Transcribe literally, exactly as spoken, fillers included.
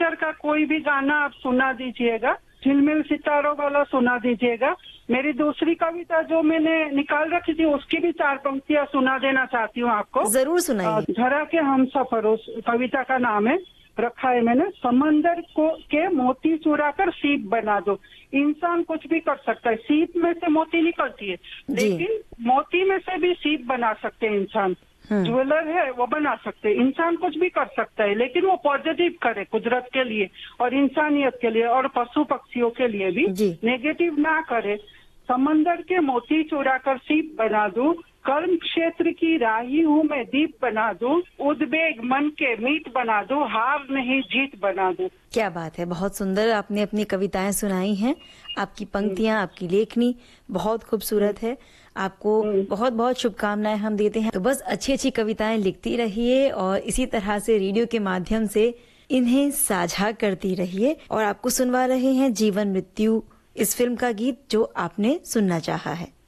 Picture का कोई भी गाना आप सुना दीजिएगा, झिलमिल सितारों वाला सुना दीजिएगा। मेरी दूसरी कविता जो मैंने निकाल रखी थी उसकी भी चार पंक्तियां सुना देना चाहती हूँ आपको। जरूर सुनाइए। धरा के हम सफर उस कविता का नाम है, रखा है मैंने। समंदर को के मोती चुरा कर सीप बना दो। इंसान कुछ भी कर सकता है, सीप में से मोती निकलती है, लेकिन मोती में से भी सीप बना सकते हैं इंसान। ज्वेलर है वो बना सकते हैं, इंसान कुछ भी कर सकता है, लेकिन वो पॉजिटिव करे कुदरत के लिए और इंसानियत के लिए और पशु पक्षियों के लिए भी, नेगेटिव ना करे। समंदर के मोती चुरा कर सीप बना दूं, कर्म क्षेत्र की राही हूँ मैं दीप बना दूं, उद्वेग मन के मीत बना दूं, हार नहीं जीत बना दूं। क्या बात है, बहुत सुंदर आपने अपनी कविताएं सुनाई हैं। आपकी पंक्तियां, आपकी लेखनी बहुत खूबसूरत है। आपको बहुत बहुत शुभकामनाएं हम देते हैं। तो बस अच्छी अच्छी कविताएं लिखती रहिए और इसी तरह से रेडियो के माध्यम से इन्हें साझा करती रहिए। और आपको सुनवा रहे हैं जीवन मृत्यु इस फिल्म का गीत जो आपने सुनना चाहा है।